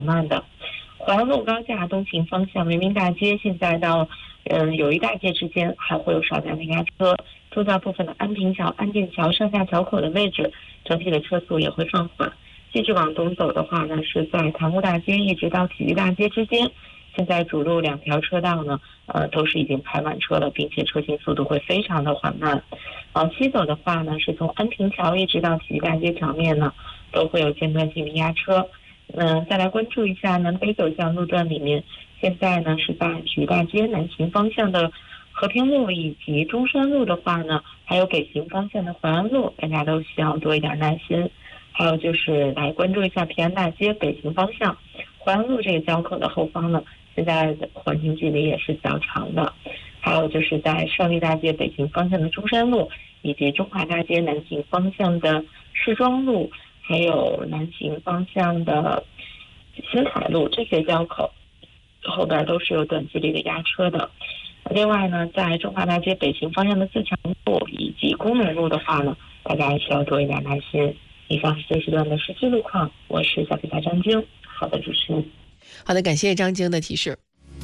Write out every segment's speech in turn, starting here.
慢的。淮安路高架东行方向人民大街现在到友谊大街之间还会有少量的压车，周遭部分的安平桥、安定桥上下桥口的位置，整体的车速也会放缓。继续往东走的话呢，是在塘沽大街一直到体育大街之间，现在主路2条车道呢，都是已经排满车了，并且车行速度会非常的缓慢。往西走的话呢，是从安平桥一直到体育大街桥面呢，都会有间断性的压车。再来关注一下南北走向路段里面，现在呢是在体育大街南行方向的和平路以及中山路的话呢，还有北行方向的淮安路，大家都需要多一点耐心。还有就是来关注一下平安大街北行方向淮安路这个交口的后方呢，现在缓行距离也是较长的。还有就是在胜利大街北行方向的中山路，以及中华大街南行方向的市庄路，还有南行方向的新海路，这些交口后边都是有短距离的压车的。另外呢，在中华大街北行方向的自强路以及工农路的话呢，大家需要多一点耐心。以上是这时段的实际路况，我是小比赛张晶。好的，主持人。 好的，感谢张晶的提示。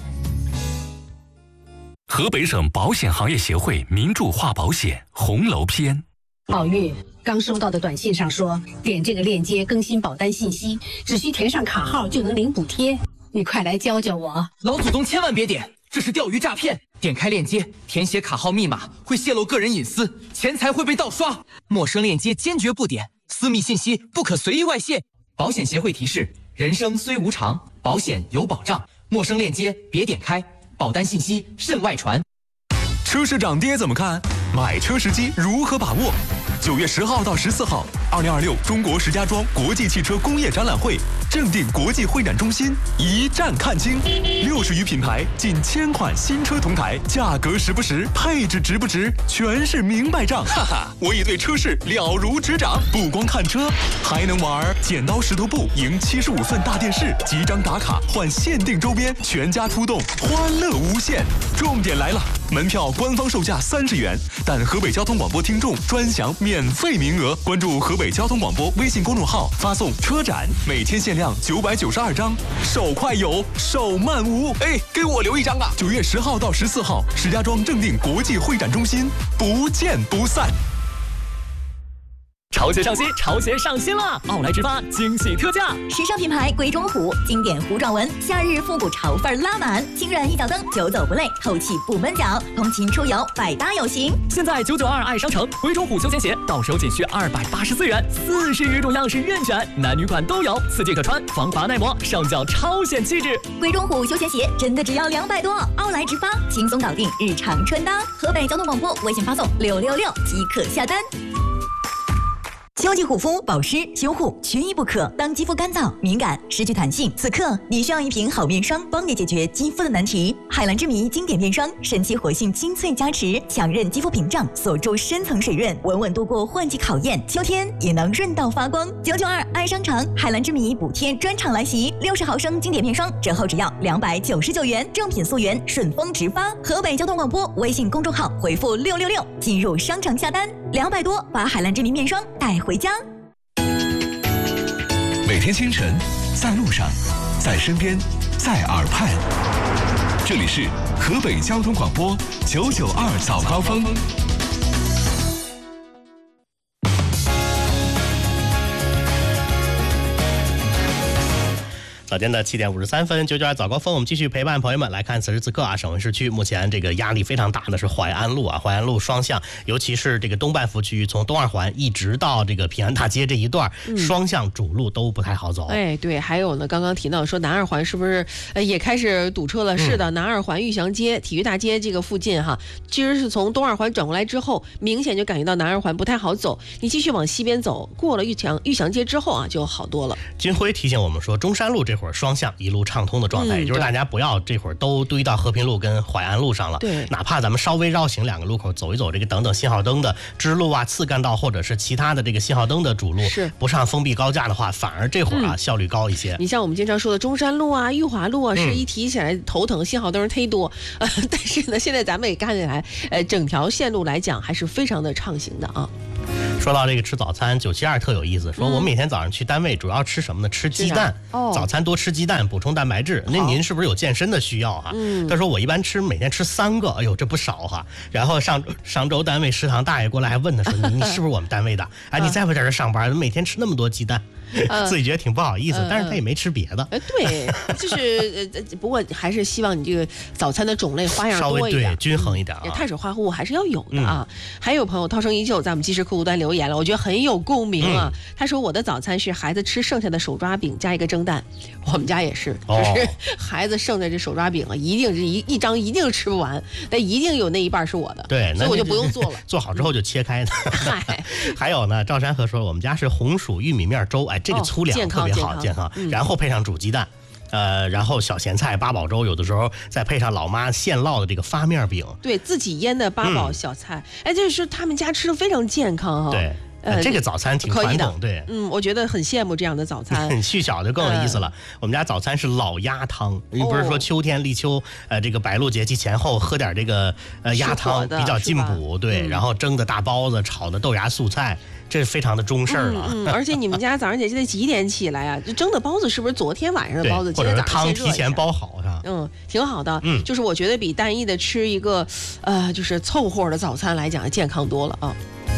河北省保险行业协会名著化保险红楼篇。 宝玉，刚收到的短信上说，点这个链接更新保单信息，只需填上卡号就能领补贴。你快来教教我。 老祖宗千万别点，这是钓鱼诈骗。点开链接，填写卡号密码，会泄露个人隐私，钱财会被盗刷。陌生链接坚决不点，私密信息不可随意外泄。保险协会提示：人生虽无常，保险有保障。陌生链接别点开，保单信息慎外传。 车市涨跌怎么看？买车时机如何把握？9月10号到14号，2026中国石家庄国际汽车工业展览会正定国际会展中心一站看清，60余品牌，近1000款新车同台，价格实不实，配置值不值，全是明白账。哈哈，我已对车市了如指掌，不光看车，还能玩剪刀石头布，赢75寸大电视，集章打卡换限定周边，全家出动，欢乐无限。重点来了，门票官方售价30元，但河北交通广播听众专享免费名额。关注河北交通广播微信公众号，发送车展，每天限量992张，手快有，手慢无。哎，给我留一张啊！9月10号到14号，石家庄正定国际会展中心，不见不散。 潮鞋上新，潮鞋上新了！奥莱直发惊喜特价， 时尚品牌鬼冢虎，经典糊状纹，夏日复古潮范拉满，轻软一脚蹬，久走不累，透气不闷脚，通勤出游百搭有型。 现在992爱商城鬼冢虎休闲鞋到手仅需284元，40余种样式任选，男女款都有，4季可穿，防滑耐磨，上脚超显气质。 鬼冢虎休闲鞋真的只要200多，奥莱直发轻松搞定日常穿搭。河北交通广播微信发送666即可下单。秋季护肤保湿修护缺一不可。当肌肤干燥敏感失去弹性，此刻你需要一瓶好面霜，帮你解决肌肤的难题。海蓝之谜经典面霜，神奇活性精粹加持，强韧肌肤屏障，锁住深层水润，稳稳度过换季考验，秋天也能润到发光。992爱商城海蓝之谜补贴专场来袭，60毫升经典面霜折后只要299元，正品溯源，顺丰直发。河北交通广播微信公众号回复666进入商城下单，200多把海蓝之谜面霜带回家。 每天清晨，在路上，在身边，在耳畔，这里是河北交通广播992早高峰。 早间的7点53分，992早高峰，我们继续陪伴朋友们来看此时此刻啊，省会市区目前这个压力非常大的是淮安路啊，淮安路双向，尤其是这个东半幅区域，从东二环一直到这个平安大街这一段，双向主路都不太好走。 哎，对，还有呢，刚刚提到说南二环是不是也开始堵车了？是的，南二环玉祥街、体育大街这个附近哈，其实是从东二环转过来之后，明显就感觉到南二环不太好走。你继续往西边走，过了玉祥街之后啊，就好多了。 金辉提醒我们说，中山路这会儿双向一路畅通的状态，也就是大家不要这会儿都堆到和平路跟淮安路上了。 对， 哪怕咱们稍微绕行2个路口走一走，这个等等信号灯的支路啊、次干道或者是其他的这个信号灯的主路， 是不上封闭高架的话，反而这会儿啊、效率高一些。 你像我们经常说的中山路啊、裕华路啊，是一提起来头疼，信号灯忒多。但是呢，现在咱们也看起来，整条线路来讲还是非常的畅行的啊。 说到这个吃早餐，972特有意思，说我每天早上去单位主要吃什么呢？吃鸡蛋。早餐多吃鸡蛋，补充蛋白质。那您是不是有健身的需要啊？他说我一般每天吃3个，哎呦这不少哈。然后上周单位食堂大爷过来还问他说你是不是我们单位的？哎，你在不在这上班？每天吃那么多鸡蛋。自己觉得挺不好意思，但是他也没吃别的。 对，就是不过还是希望你这个早餐的种类花样多一点， 稍微对均衡一点啊。 碳水化合物还是要有的啊。还有朋友涛声依旧在我们即时客户端留言了，我觉得很有共鸣啊。他说我的早餐是孩子吃剩下的手抓饼加一个蒸蛋，我们家也是，就是孩子剩下这手抓饼啊，一定是一张一定吃不完，但一定有那一半是我的， 对， 所以我就不用做了， 做好之后就切开的。 嗨， 还有呢，赵山河说我们家是红薯玉米面粥，哎，这个粗粮特别好，健康。然后配上煮鸡蛋。然后小咸菜、八宝粥，有的时候再配上老妈现烙的这个发面饼， 对自己腌的八宝小菜，哎，就是他们家吃的非常健康哈。 对。这个早餐挺传统，对， 我觉得很羡慕这样的早餐。 去小就更有意思了。我们家早餐是老鸭汤，不是说秋天立秋，这个白露节气前后喝点这个鸭汤比较进补，对，然后蒸的大包子，炒的豆芽素菜。这非常的中事儿了。 而且你们家早上姐得几点起来啊？蒸的包子是不是昨天晚上的包子？ 或者是汤提前包好是吧？ 挺好的。就是我觉得比单一的吃一个就是凑合的早餐来讲健康多了啊。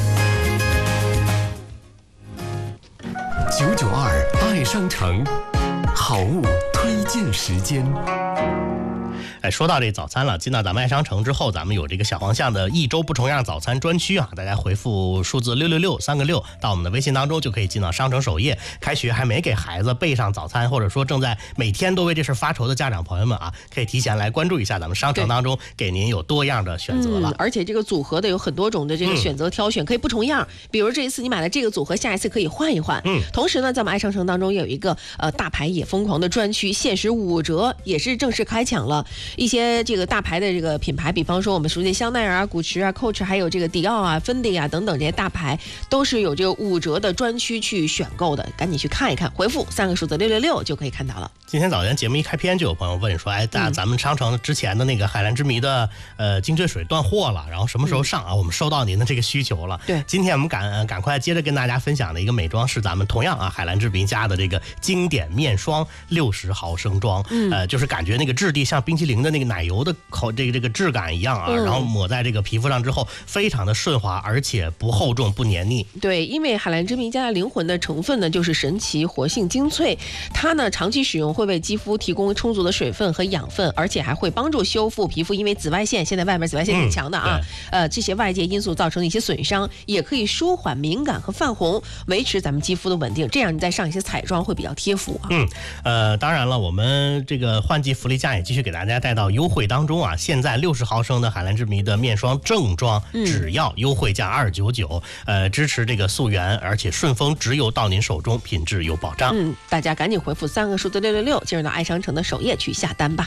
992爱商城好物推荐时间。 哎，说到这早餐了，进到咱们爱商城之后，咱们有这个小黄象的一周不重样早餐专区啊，大家回复数字666，3个6到我们的微信当中，就可以进到商城首页。开学还没给孩子备上早餐，或者说正在每天都为这事发愁的家长朋友们啊，可以提前来关注一下咱们商城当中，给您有多样的选择了。 而且这个组合的有很多种的这个选择挑选，可以不重样。比如这一次你买了这个组合，下一次可以换一换。同时呢，在我们爱商城当中有一个大牌也疯狂的专区，限时5折，也是正式开抢了。一些这个大牌的这个品牌，比方说我们熟悉的香奈儿啊、古驰啊、Coach， 还有这个迪奥啊、芬迪啊等等这些大牌，都是有这个5折的专区去选购的，赶紧去看一看，回复3个数字666就可以看到了。 今天早间节目一开篇就有朋友问说，哎，咱们商城之前的那个海蓝之谜的精粹水断货了，然后什么时候上啊？我们收到您的这个需求了。 对， 今天我们赶快接着跟大家分享的一个美妆是咱们同样啊海蓝之谜家的这个经典面霜60毫升装，就是感觉那个质地像冰淇淋的那个奶油的这个质感一样啊，然后抹在这个皮肤上之后非常的顺滑，而且不厚重不黏腻。 对，因为海蓝之谜家的灵魂的成分呢就是神奇活性精粹，它呢长期使用会为肌肤提供充足的水分和养分，而且还会帮助修复皮肤因为紫外线，现在外面紫外线挺强的啊，这些外界因素造成的一些损伤，也可以舒缓敏感和泛红，维持咱们肌肤的稳定，这样你再上一些彩妆会比较贴肤啊。 当然了，我们这个换季福利价也继续给大家带到优惠当中啊，现在60毫升的海蓝之谜的面霜正装只要优惠价299，支持这个溯源，而且顺丰直邮到您手中，品质有保障。 大家赶紧回复3个数字666，进入到爱商城的首页去下单吧。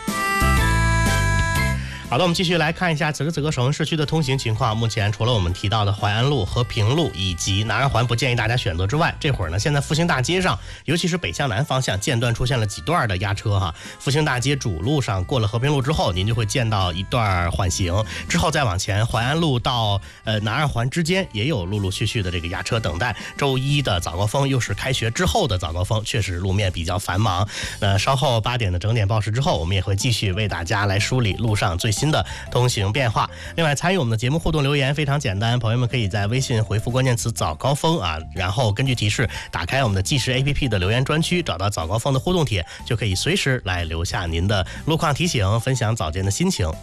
好的，我们继续来看一下此时此刻首恩市区的通行情况。目前除了我们提到的淮安路、和平路以及南二环不建议大家选择之外，这会儿呢，现在复兴大街上，尤其是北向南方向间断出现了几段的压车哈。复兴大街主路上过了和平路之后，您就会见到一段缓行，之后再往前，淮安路到南二环之间也有陆陆续续的这个压车等待。周一的早高峰又是开学之后的早高峰，确实路面比较繁忙。稍后8点的整点报时之后，我们也会继续为大家来梳理路上最新的通行变化。另外参与我们的节目互动留言非常简单，朋友们可以在微信回复关键词早高峰啊，然后根据提示打开我们的即时 APP 的留言专区，找到早高峰的互动帖，就可以随时来留下您的路况提醒，分享早间的心情。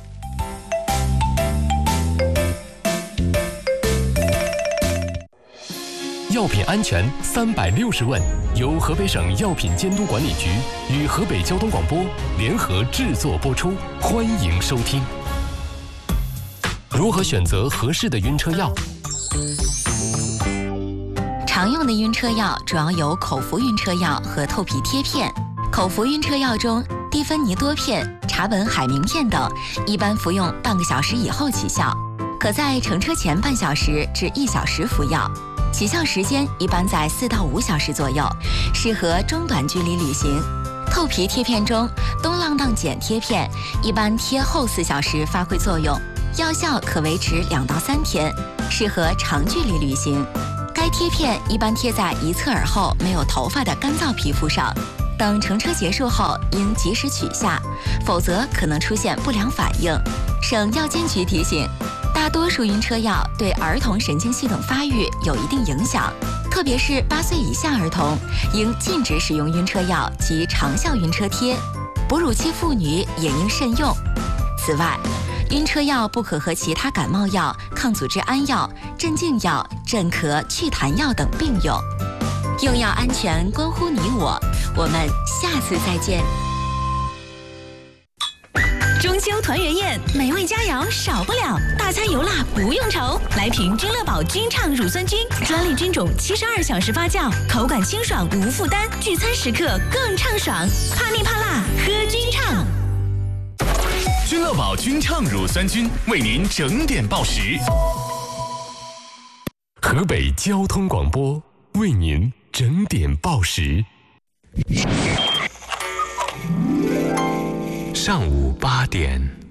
药品安全360问，由河北省药品监督管理局与河北交通广播联合制作播出，欢迎收听。如何选择合适的晕车药？ 常用的晕车药主要有口服晕车药和透皮贴片。口服晕车药中，地芬尼多片、茶苯海明片等，一般服用半个小时以后起效，可在乘车前半小时至1小时服药。起效时间一般在4到5小时左右，适合中短距离旅行。透皮贴片中，东浪荡碱贴片一般贴后4小时发挥作用， 药效可维持2到3天，适合长距离旅行。该贴片一般贴在一侧耳后没有头发的干燥皮肤上，等乘车结束后应及时取下，否则可能出现不良反应。省药监局提醒，大多数晕车药对儿童神经系统发育有一定影响，特别是8岁以下儿童，应禁止使用晕车药及长效晕车贴，哺乳期妇女也应慎用。此外，晕车药不可和其他感冒药、抗组织胺药、镇静药、镇咳、祛痰药等并用。用药安全关乎你我，我们下次再见。 中秋团圆宴，美味佳肴少不了，大餐油辣不用愁。来瓶君乐宝君畅乳酸菌，专利菌种，72小时发酵，口感清爽无负担，聚餐时刻更畅爽。怕腻怕辣，喝君畅。 君乐宝君畅乳酸菌为您整点报时。河北交通广播为您整点报时。上午8点。